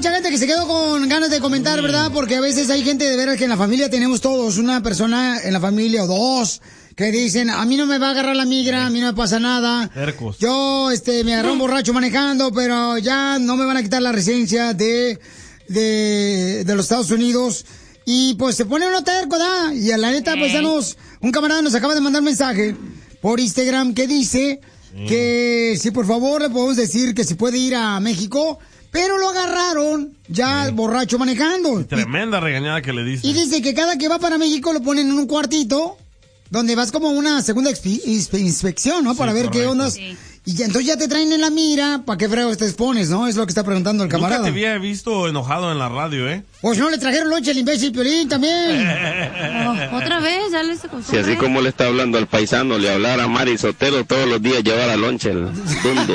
mucha gente que se quedó con ganas de comentar, ¿verdad? Porque a veces hay gente de veras que en la familia tenemos todos, una persona en la familia o dos, que dicen, a mí no me va a agarrar la migra, a mí no me pasa nada. Tercos. Yo, me agarré un borracho manejando, pero ya no me van a quitar la residencia de los Estados Unidos. Y pues se pone uno terco, ¿da? Y a la neta, paisanos, un camarada nos acaba de mandar un mensaje por Instagram que dice que si por favor le podemos decir que si puede ir a México, pero lo agarraron ya borracho manejando. Tremenda regañada que le dice. Y dice que cada que va para México lo ponen en un cuartito donde vas como una segunda inspección, ¿no? Para ver qué ondas. Sí. Y ya, entonces ya te traen en la mira, ¿para qué fregos te expones, no? Es lo que está preguntando el camarada. Nunca te había visto enojado en la radio, ¿eh? Pues no le trajeron lonche al imbécil Piolín también. Otra vez, ya les Si así como le está hablando al paisano, le hablara a Mari Sotelo todos los días, llevar lonche el mundo.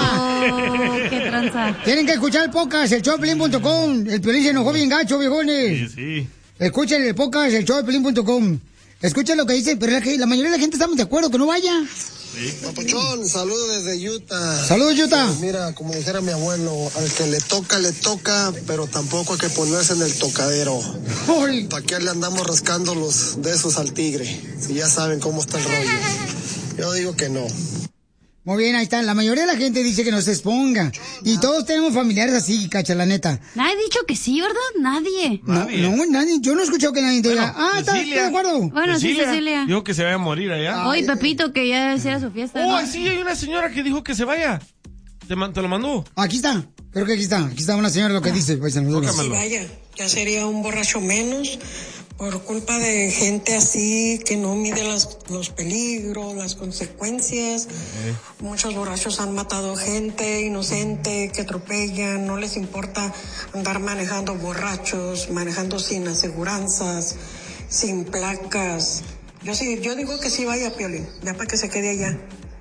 Qué tranza. Tienen que escuchar el podcast, el showdepiolín.com. El Piolín se enojó bien gacho, viejones. Sí. Escuchen el podcast, el showdepiolín.com. Escuchen lo que dice, pero la mayoría de la gente estamos de acuerdo que no vaya. Sí. Papuchón, saludos desde Utah. Saludos, Utah. Pues mira, como dijera mi abuelo, al que le toca, pero tampoco hay que ponerse en el tocadero. ¿Para qué le andamos rascando los de esos al tigre? Si ya saben cómo está el rollo. Yo digo que no. Muy bien, ahí está. La mayoría de la gente dice que no se exponga. Y todos tenemos familiares así, cacha, la neta. Nadie ha dicho que sí, ¿verdad? Nadie. No, nadie. Yo no he escuchado que nadie diga, estoy de acuerdo. Bueno, sí, Cecilia. Dijo que se vaya a morir allá. Oye, Pepito, que ya hacía su fiesta. Oh, sí, hay una señora que dijo que se vaya. ¿Te lo mandó? Aquí está. Creo que aquí está. Aquí está una señora lo que dice. Pues, sí, vaya, ya sería un borracho menos. Por culpa de gente así que no mide los peligros, las consecuencias. Muchos borrachos han matado gente inocente que atropellan, no les importa andar manejando borrachos, manejando sin aseguranzas, sin placas. Yo digo que sí vaya, Piolín, ya para que se quede allá.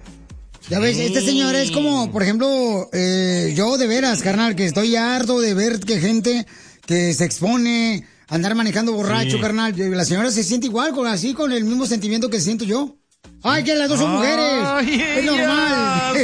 Ya ves, este señor es como, por ejemplo, yo de veras, carnal, que estoy harto de ver que gente que se expone andar manejando borracho, carnal. La señora se siente igual, con el mismo sentimiento que siento yo. ¡Ay, que las dos son mujeres! ¡Es normal!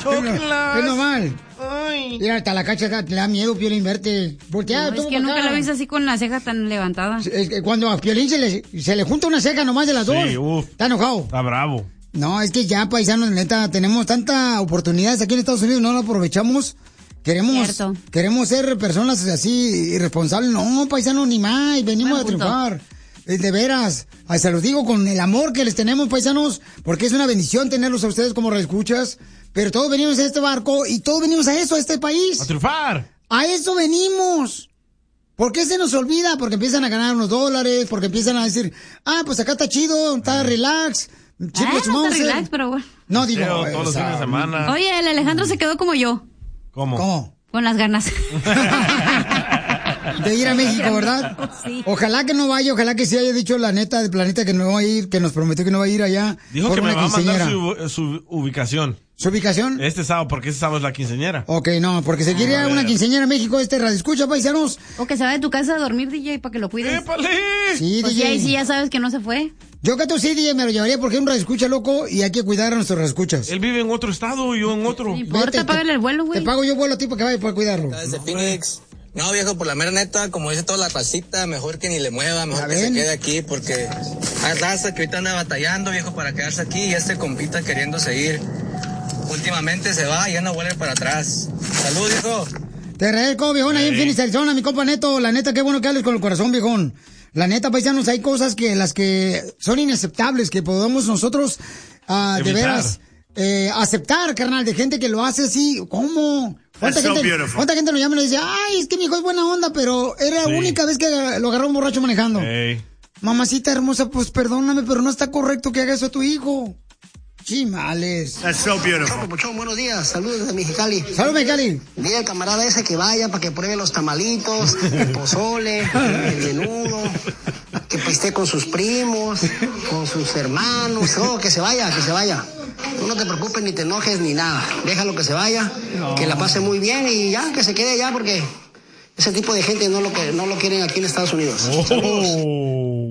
Es normal. Ay. Mira, hasta la cacha te da miedo, Piolín, verte. Voltea, no, es que nunca la ves así con la ceja tan levantada. Es que cuando a Piolín se le junta una ceja nomás de las dos, está enojado. Está bravo. No, es que ya, paisanos, neta, tenemos tanta oportunidades aquí en Estados Unidos, no la aprovechamos. Queremos ser personas así irresponsables. No, paisanos, ni más. Venimos a triunfar. De veras. Se los digo con el amor que les tenemos, paisanos, porque es una bendición tenerlos a ustedes como reescuchas. Pero todos venimos a este barco y todos venimos a eso, a este país. A triunfar. A eso venimos. ¿Por qué se nos olvida? Porque empiezan a ganar unos dólares, porque empiezan a decir, pues acá está chido, está relax. No está relax, pero bueno. No, digo. Todos los fines de semana. Oye, el Alejandro se quedó como yo. ¿Cómo? Con las ganas. De ir a México, ¿verdad? Sí. Ojalá que no vaya, ojalá que sí haya dicho la neta del planeta que no va a ir, que nos prometió que no va a ir allá. Dijo que me va a mandar su ubicación. ¿Su ubicación? Este sábado, porque este sábado es la quinceañera. Ok, no, porque se quiere ir a una quinceañera a México, radio escucha, paisanos. O que se va de tu casa a dormir, DJ, para que lo cuides. ¡Épale! Sí, pues DJ. Y ahí sí ya sabes que no se fue. Yo que tú sí, DJ, me lo llevaría porque es un radio escucha loco y hay que cuidar a nuestros radioescuchas. Él vive en otro estado y yo en otro. No importa, págale el vuelo, güey. Te pago yo vuelo a ti para que vaya para cuidarlo. Desde Phoenix. No, viejo, por la mera neta, como dice toda la racita, mejor que ni le mueva, mejor que se quede aquí, porque hay raza que ahorita anda batallando, viejo, para quedarse aquí, y este compita queriendo seguir. Últimamente se va y ya no vuelve para atrás. Salud, viejo. Te agradezco, viejón, ahí en Phoenix, Arizona, mi compa Neto. La neta, qué bueno que hables con el corazón, viejón. La neta, paisanos, hay cosas que las que son inaceptables, que podemos nosotros, de veras, aceptar, carnal, de gente que lo hace así. ¿Cómo? ¿Cuánta gente nos llama y nos dice, ay, es que mi hijo es buena onda, pero era la única vez que lo agarró un borracho manejando? Mamacita hermosa, pues perdóname, pero no está correcto que haga eso a tu hijo. Chimales. That's so beautiful. Papuchón, buenos días. Saludos desde Mexicali. Saludos, Mexicali. Dile al camarada ese que vaya para que pruebe los tamalitos, el pozole, el menudo, que esté con sus primos, con sus hermanos. Que se vaya, que se vaya. Tú no te preocupes, ni te enojes, ni nada. Déjalo que se vaya, que la pase muy bien y ya, que se quede allá porque ese tipo de gente no lo quieren aquí en Estados Unidos.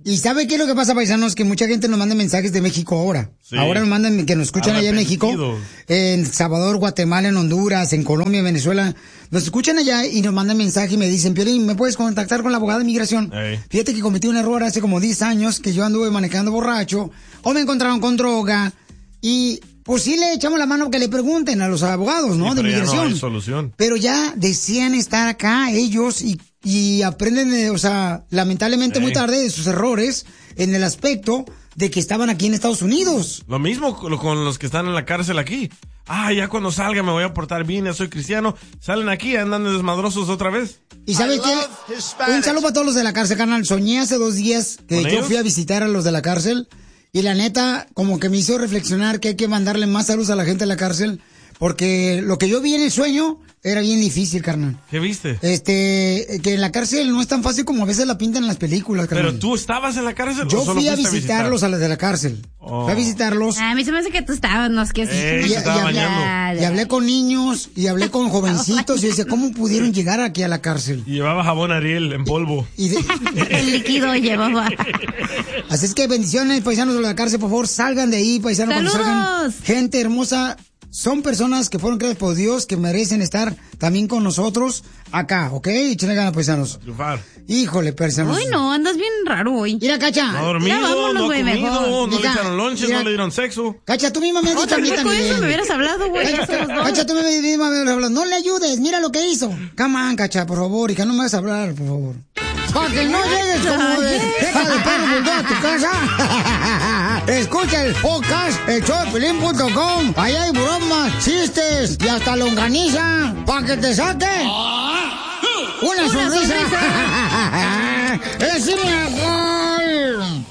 Y ¿sabe qué es lo que pasa, paisanos? Que mucha gente nos manda mensajes de México ahora. Sí. Ahora nos mandan que nos escuchan allá en México, en Salvador, Guatemala, en Honduras, en Colombia, en Venezuela. Nos escuchan allá y nos mandan mensajes y me dicen, Piolín, ¿me puedes contactar con la abogada de inmigración? Fíjate que cometí un error hace como 10 años que yo anduve manejando borracho o me encontraron con droga y... Pues sí le echamos la mano que le pregunten a los abogados, ¿no? Sí, de inmigración. Ya no hay solución. Pero ya decían estar acá ellos y aprenden, o sea, lamentablemente muy tarde de sus errores en el aspecto de que estaban aquí en Estados Unidos. Lo mismo con los que están en la cárcel aquí. Ya cuando salga me voy a portar bien, ya soy cristiano. Salen aquí, andan desmadrosos otra vez. ¿Y sabe qué? Un saludo para todos los de la cárcel, carnal. Soñé hace 2 días que yo fui a visitar a los de la cárcel. Y la neta, como que me hizo reflexionar que hay que mandarle más saludos a la gente de la cárcel. Porque lo que yo vi en el sueño era bien difícil, carnal. ¿Qué viste? Que en la cárcel no es tan fácil como a veces la pintan en las películas, carnal. ¿Pero tú estabas en la cárcel? Yo fui a visitarlos a los de la cárcel. Fui a visitarlos. A mí se me hace que tú estabas, no es que y hablé con niños y hablé con jovencitos y decía, ¿cómo pudieron llegar aquí a la cárcel? Y llevaba jabón Ariel en polvo. El líquido llevaba. Así es que bendiciones, paisanos de la cárcel, por favor, salgan de ahí, paisanos. ¡Saludos! Cuando salgan, gente hermosa. Son personas que fueron creadas por Dios, que merecen estar también con nosotros acá, ¿ok? Échenle ganas, paisanos. Híjole, paisanos. Uy, no, andas bien raro hoy. Mira, Cacha. No ha dormido, vámonos, no ha comido, mejor. no le echaron lonches, no le dieron sexo. Cacha, tú misma me has dicho a mí también. Eso me hubieras hablado, güey. Cacha, tú misma me hubieras hablado. No le ayudes, mira lo que hizo. Come on, Cacha, por favor, hija, no me vas a hablar, por favor. Para que no llegues como de deja de perro bulldog a tu casa. Escucha el podcast, elshowdepiolín.com. Allá hay bromas, chistes y hasta longaniza. Para que te saque una sonrisa. ¡Es mi amor!